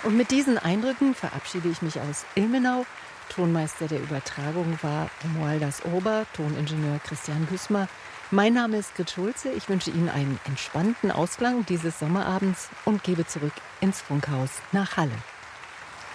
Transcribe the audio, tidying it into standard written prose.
Und mit diesen Eindrücken verabschiede ich mich aus Ilmenau. Tonmeister der Übertragung war Romualdas Ober, Toningenieur Christian Güßmer. Mein Name ist Grit Schulze. Ich wünsche Ihnen einen entspannten Ausklang dieses Sommerabends und gebe zurück ins Funkhaus nach Halle.